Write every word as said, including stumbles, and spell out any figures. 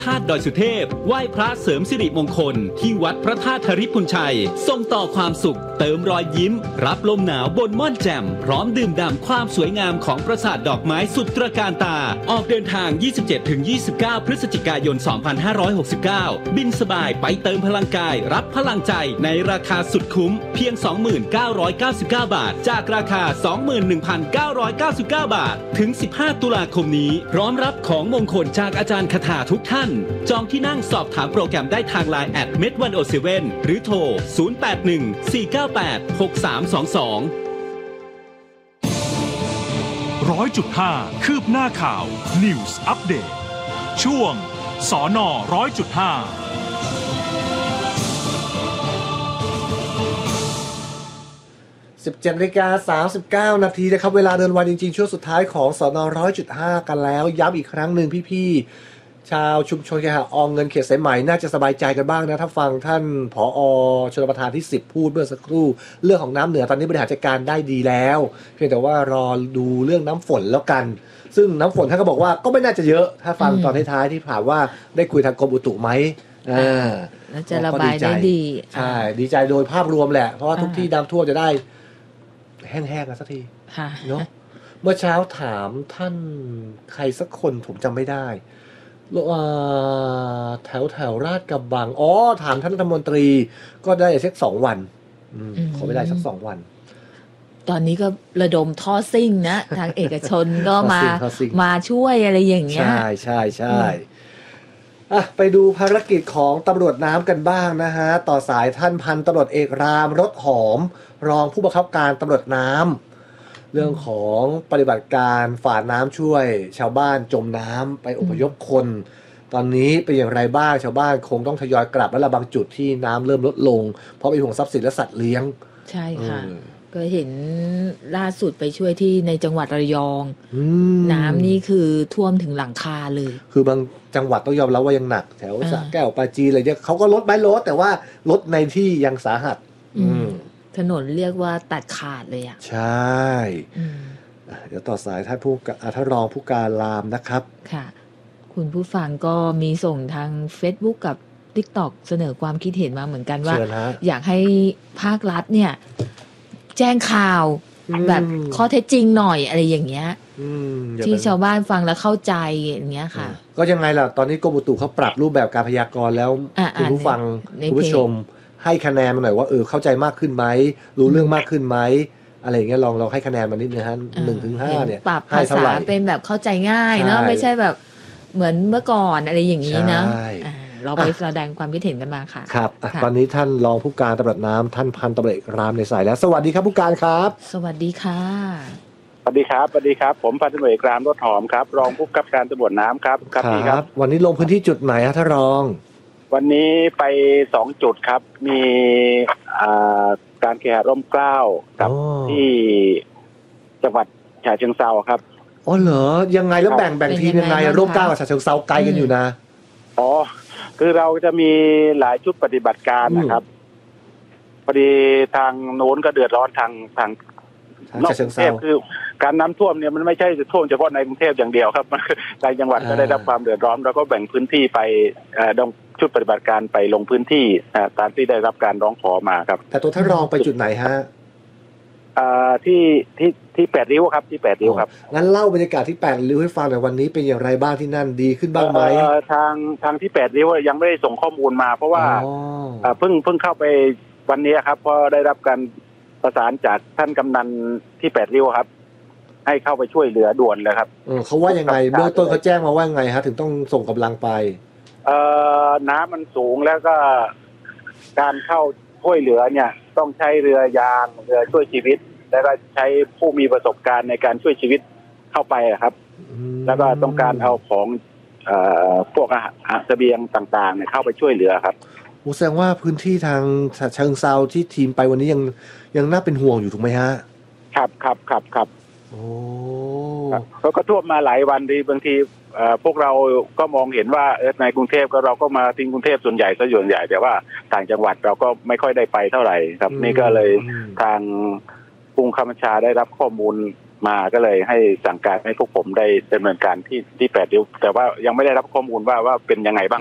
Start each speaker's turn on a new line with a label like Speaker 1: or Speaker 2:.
Speaker 1: ธาตุดอยสุเทพไหว้พระเสริมสิริมงคลที่วัดพระธาตุธริพุนชัยส่งต่อความสุขเติมรอยยิ้มรับลมหนาวบนม่อนแจ่มพร้อมดื่มด่ำความสวยงามของปราสาทดอกไม้สุดตระการตาออกเดินทาง ยี่สิบเจ็ดถึงยี่สิบเก้า พฤศจิกายน สองพันห้าร้อยหกสิบเก้า บินสบายไปเติมพลังกายรับพลังใจในราคาสุดคุ้มเพียง สองพันเก้าร้อยเก้าสิบเก้า บาทจากราคา สองหมื่นหนึ่งพันเก้าร้อยเก้าสิบเก้า บาทถึง สิบห้า ตุลาคมนี้พร้อมรับของมงคลจากอาจารย์คาถาทุกท่านจองที่นั่งสอบถามโปรแกรมได้ทาง ไลน์ แอท เมด หนึ่ง ศูนย์ เจ็ด หรือโทร ศูนย์ แปด หนึ่ง สี่ เก้า แปด หก สาม สอง สอง
Speaker 2: ร้อยจุดห้า คืบหน้าข่าว News Update ช่วงสน.ร้อยจุดห้า
Speaker 3: สิบเจ็ดนาฬิกาสามสิบเก้านาทีนะครับเวลาเดินวันจริงๆช่วงสุดท้ายของสน.ร้อยจุดห้ากันแล้วย้ำอีกครั้งหนึ่งพี่ๆชาวชุมชนเคหะออมเงินเขตสายไหมน่าจะสบายใจกันบ้างนะถ้าฟังท่านผอ.ชลประทานที่สิบพูดเมื่อสักครู่เรื่องของน้ำเหนือตอนนี้บริหารจัดการได้ดีแล้วเพียงแต่ว่ารอดูเรื่องน้ำฝนแล้วกันซึ่งน้ำฝนท่านก็บอกว่าก็ไม่น่าจะเยอะถ้าฟังตอนท้ายๆที่ถามว่าได้คุยทางกรมอุตุไหมอ่า
Speaker 4: แล้วจะระบายได้ดี
Speaker 3: ใช่ดีใจโดยภาพรวมแหละเพราะว่าทุกที่น้ำท่วมจะได้แห้งๆกันสักทีเนาะเมื่อเช้าถามท่านใครสักคนผมจำไม่ได้แถวแถวราชกระบังอ๋อถามท่านรัฐมนตรีก็ได้สักสองวันขอไม่ได้สักสองวัน
Speaker 4: ตอนนี้ก็ระดมท่อซิ่งนะทางเอกชนก็มามาช่วยอะไรอย่างเงี้ย
Speaker 3: ใช่ใช่ใช่อ่ะไปดูภารกิจของตำรวจน้ำกันบ้างนะฮะต่อสายท่านพันตำรวจเอกรามรถหอมรองผู้บังคับการตำรวจน้ำเรื่องของปฏิบัติการฝ่าน้ำช่วยชาวบ้านจมน้ำไปอพยพคนตอนนี้เป็นอย่างไรบ้างชาวบ้านคงต้องทยอยกลับและบางจุดที่น้ำเริ่มลดลงเพราะเป็นห่วงทรัพย์สินและสัตว์เลี้ยง
Speaker 4: ใช่ค่ะก็เห็นล่าสุดไปช่วยที่ในจังหวัดระยองน้ำนี่คือท่วมถึงหลังคาเลย
Speaker 3: คือบางจังหวัดต้องยอมรับว่ายังหนักแถวสระแก้วปราจีนอะไรเนี่ยเขาก็ลดไม่ลดแต่ว่าลดในที่ยังสาหัส
Speaker 4: ถนนเรียกว่าตัดขาดเลยอ่ะ
Speaker 3: ใช่เดี๋ยวต่อสายท่านผู้ท่านรองผู้การรามนะครับ
Speaker 4: ค่ะคุณผู้ฟังก็มีส่งทาง Facebook กับ TikTok เสนอความคิดเห็นมาเหมือนกันว่าอยากให้ภาครัฐเนี่ยแจ้งข่าวแบบข้อเท็จจริงหน่อยอะไรอย่างเงี้ยที่ชาวบ้านฟังแล้วเข้าใจอย่างเงี้ยค่ะ
Speaker 3: ก็ยังไงล่ะตอนนี้กรมอุตุเขาปรับรูปแบบการพยากรณ์แล้วคุณผู้ฟังคุณผู้ชมให้คะแนนมาหน่อยว่าเออเข้าใจมากขึ้นไหมรู้เรื่องมากขึ้นไหมอะไรอย่างเงี้ยลองลองให้คะแนนมานิดนึงฮะหนึ่งถึงห้าเนี่ย
Speaker 4: ปรับภาษาเป็นแบบเข้าใจง่ายเนาะไม่ใช่แบบเหมือนเมื่อก่อนอะไรอย่างนี้นะเราไปแสดงความคิดเห็นกันมาค่ะ
Speaker 3: ครับตอนนี้ท่านรองผู้การตำรวจน้ำท่านพันตำรวจเอกรามในสายแล้วสวัสดีครับผู้การครับ
Speaker 4: สวัสดีค่ะ
Speaker 5: สวัสดีครับสวัสดีครับผมพันตำรวจเอกรามรถหอมครับรองผู้กำกับการตำรวจน้ำครับ
Speaker 3: ครับพี่ครับวันนี้ลงพื้นที่จุดไหนฮะท่านรอง
Speaker 5: วันนี้ไปสองจุดครับมีการเคหะร่มเกล้ากับที่จังหวัดฉะเชิงเทราครับ
Speaker 3: อ๋อเหรอยังไงแล้วแบ่งแบ่งทีมยังไงร่มเกล้ากับฉะเชิงเทราไกลกันอยู่นะ
Speaker 5: อ๋อคือเราจะมีหลายชุดปฏิบัติการนะครับพอดีทางโน้นก็เดือดร้อนทางทางนอกกรุงเทพคือการน้ำท่วมเนี่ยมันไม่ใช่ท่วมเฉพาะในกรุงเทพอย่างเดียวครับในจังหวัดก็ได้รับความเดือดร้อนเราก็แบ่งพื้นที่ไปดองชุดปฏิบัติการไปลงพื้นที่ตามที่ได้รับการร้องขอมาครับ
Speaker 3: แต่ตัวท่านรองไปจุดไหนฮะ
Speaker 5: ที่ที่ที่แปดริ้วครับที่แปดริ้วครับ
Speaker 3: งั้นเล่าบรรยากาศที่แปดริ้วให้ฟังหน่อยวันนี้เป็นอย่างไรบ้างที่นั่นดีขึ้นบ้างไหม
Speaker 5: ทางทางที่แปดริ้วยังไม่ได้ส่งข้อมูลมาเพราะว่าเพิ่งเพิ่งเข้าไปวันนี้ครับเพราะได้รับการประสานจากท่านกำนันที่แปดริ้วครับให้เข้าไปช่วยเหลือด่วนเลยครับ
Speaker 3: เขาว่ายังไงเบื้องต้นเขาแจ้งมาว่าไงฮะถึงต้องส่งกำลังไป
Speaker 5: เอ่อน้ำมันสูงแล้วก็การเข้าช่วยเหลือเนี่ยต้องใช้เรือยางเรือช่วยชีวิตแล้วก็ใช้ผู้มีประสบการณ์ในการช่วยชีวิตเข้าไปครับแล้วก็ต้องการเอาของเอ่อพวกอาหารเสบียงต่างๆเนี่ยเข้าไปช่วยเหลือครับ
Speaker 3: โอ้แสดงว่าพื้นที่ทางฉะเชิงเทราที่ทีมไปวันนี้ยังยังน่าเป็นห่วงอยู่ถูกไหมฮะ
Speaker 5: ครับครับครับครับ
Speaker 3: โอ้
Speaker 5: เขาก็ท่วมมาหลายวันดีบางทีพวกเราก็มองเห็นว่าในกรุงเทพก็เราก็มาทิ้งกรุงเทพส่วนใหญ่ซะส่วนใหญ่แต่ว่าต่างจังหวัดเราก็ไม่ค่อยได้ไปเท่าไหร่ครับนี่ก็เลยทางผู้บังคับบัญชาได้รับข้อมูลมาก็เลยให้สั่งการให้พวกผมได้ดำเนินการที่ที่แปดริ้วแต่ว่ายังไม่ได้รับข้อมูลว่าว่าเป็นยังไงบ้าง